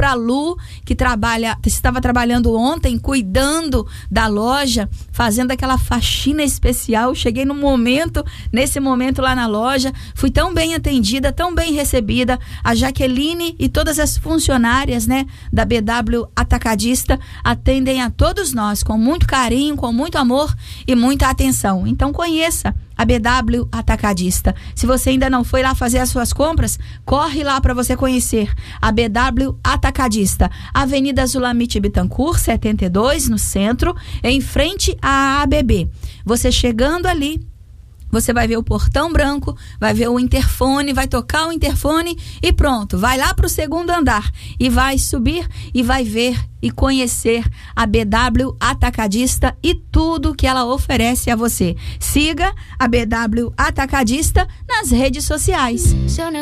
para a Lu, que estava trabalhando ontem, cuidando da loja, fazendo aquela faxina especial. Cheguei nesse momento lá na loja, fui tão bem atendida, tão bem recebida. A Jaqueline e todas as funcionárias, né, da BW Atacadista atendem a todos nós com muito carinho, com muito amor e muita atenção. Então conheça a BW Atacadista. Se você ainda não foi lá fazer as suas compras, corre lá para você conhecer a BW Atacadista, Avenida Zulamite Bittencourt, 72, no centro, em frente à ABB. Você chegando ali, você vai ver o portão branco, vai ver o interfone, vai tocar o interfone e pronto, vai lá para o segundo andar e vai subir e vai ver e conhecer a BW Atacadista e tudo que ela oferece a você. Siga a BW Atacadista nas redes sociais. Seu